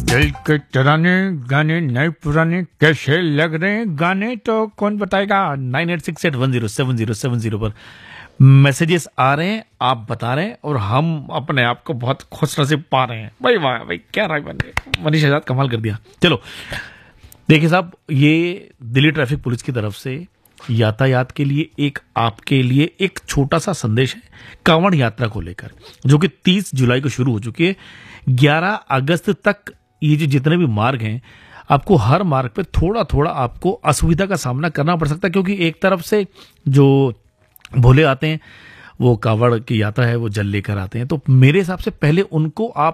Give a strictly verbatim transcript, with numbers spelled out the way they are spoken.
दिल के तराने गाने नए पुराने कैसे लग रहे हैं गाने तो कौन बताएगा। Nine eight six eight one zero seven zero seven zero पर मैसेजेस आ रहे हैं, आप बता रहे हैं और हम अपने आप को बहुत खुश नसीब पा रहे हैं। भाई वाह भाई, क्या राय बन गई, मनीष आजाद कमाल कर दिया। चलो देखिए साहब, ये दिल्ली ट्रैफिक पुलिस की तरफ से यातायात के लिए एक आपके लिए एक छोटा सा संदेश है कांवड़ यात्रा को लेकर, जो कि तीस जुलाई को शुरू हो चुकी है। ग्यारह अगस्त तक ये जो जितने भी मार्ग हैं, आपको हर मार्ग पे थोड़ा थोड़ा आपको असुविधा का सामना करना पड़ सकता है, क्योंकि एक तरफ से जो भोले आते हैं वो कांवड़ की यात्रा है वो जल लेकर आते हैं, तो मेरे हिसाब से पहले उनको आप